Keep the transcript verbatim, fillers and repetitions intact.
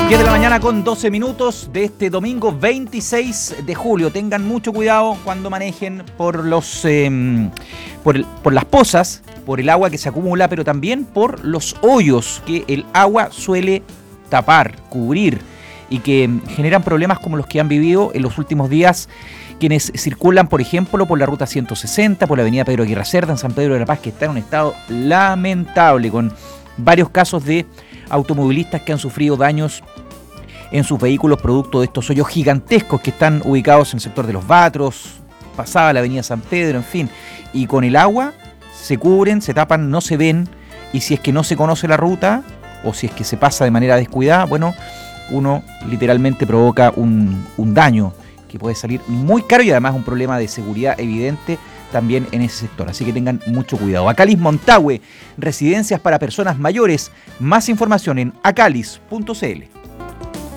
diez de la mañana con doce minutos de este domingo veintiséis de julio. Tengan mucho cuidado cuando manejen por los eh, por, el, por las pozas, por el agua que se acumula, pero también por los hoyos que el agua suele tapar, cubrir y que generan problemas como los que han vivido en los últimos días quienes circulan, por ejemplo, por la ruta ciento sesenta, por la avenida Pedro Aguirre Cerda, en San Pedro de la Paz, que está en un estado lamentable, con varios casos de automovilistas que han sufrido daños en sus vehículos producto de estos hoyos gigantescos que están ubicados en el sector de Los Batros, pasada la avenida San Pedro, en fin, y con el agua se cubren, se tapan, no se ven, y si es que no se conoce la ruta, o si es que se pasa de manera descuidada, bueno, uno literalmente provoca un, un daño que puede salir muy caro y además un problema de seguridad evidente también en ese sector, así que tengan mucho cuidado. Acalis Montague, residencias para personas mayores, más información en acalis punto c l.